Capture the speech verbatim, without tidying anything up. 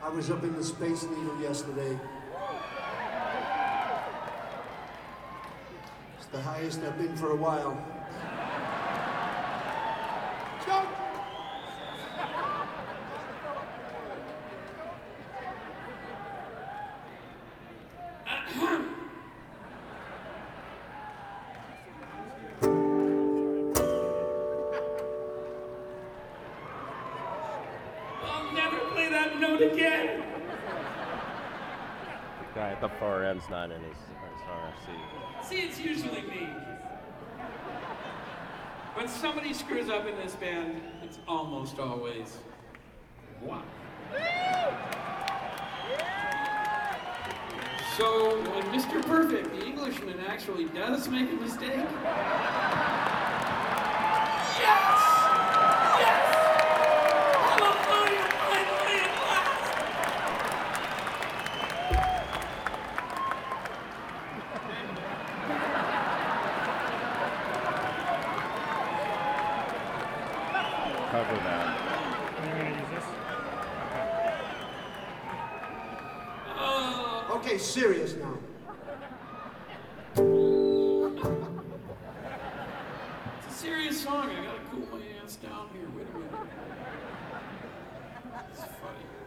I was up in the Space Needle yesterday. It's the highest I've been for a while. Joke! I'll never play that note again. The guy at the far end's not in his, his R C. See, it's usually me. When somebody screws up in this band, it's almost always one. So when Mister Perfect, the Englishman, actually does make a mistake, yes! Yes! Hallelujah! Finally, at last! Cover that. You're gonna use this? Oh, Okay, serious now. it's a serious song. I gotta cool my ass down here. Wait a minute. It's funny.